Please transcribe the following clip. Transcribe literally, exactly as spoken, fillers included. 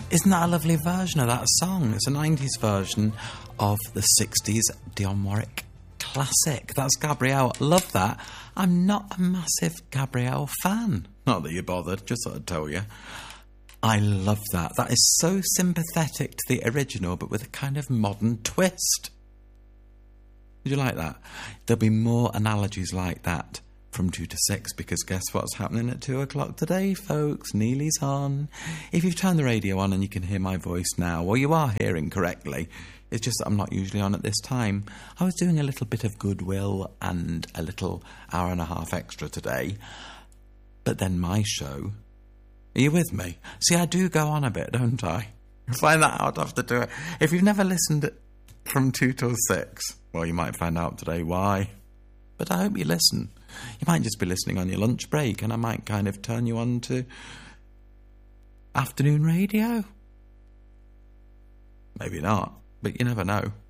Isn't that a lovely version of that song? It's a nineties version of the sixties Dionne Warwick classic. That's Gabrielle. Love that. I'm not a massive Gabrielle fan. Not that you bothered, just thought I'd tell you. I love that. That is so sympathetic to the original, but with a kind of modern twist. Did you like that? There'll be more analogies like that from two to six, because guess what's happening at two o'clock today, folks? Neely's on. If you've turned the radio on and you can hear my voice now, well, you are hearing correctly. It's just that I'm not usually on at this time. I was doing a little bit of goodwill and a little hour and a half extra today. But then my show... Are you with me? See, I do go on a bit, don't I? You'll find that out after do it. If you've never listened from two till six, well, you might find out today why. But I hope you listen. You might just be listening on your lunch break, and I might kind of turn you on to afternoon radio. Maybe not, but you never know.